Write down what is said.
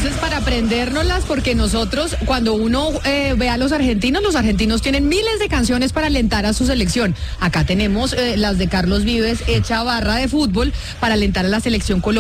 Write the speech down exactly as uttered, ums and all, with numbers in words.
entonces para aprendérnoslas, porque nosotros, cuando uno eh, ve a los argentinos, los argentinos tienen miles de canciones para alentar a su selección. Acá tenemos eh, las de Carlos Vives, hecha barra de fútbol, para alentar a la selección colombiana.